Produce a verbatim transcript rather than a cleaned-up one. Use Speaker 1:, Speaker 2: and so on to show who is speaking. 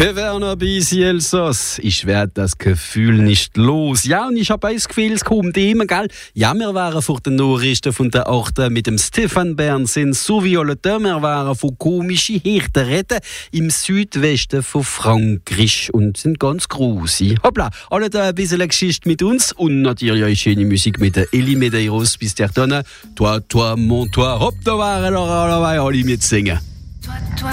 Speaker 1: Der Werner Bisi Elsass, ich werde das Gefühl nicht los. Ja, und ich habe das Gefühl, es kommt immer, gell? Ja, wir waren vor den Nachrichten von der Achte mit dem Stefan Bernsin, so wie alle wir waren von komischen Hirtenretten im Südwesten von Frankreich und sind ganz große. Hoppla, alle da ein bisschen Geschichte mit uns und natürlich eine schöne Musik mit der Elie Medeiros bis der Tonne. Toi, toi, mon toi, hopp, da waren noch alle alle mit singen.
Speaker 2: Toi, toi,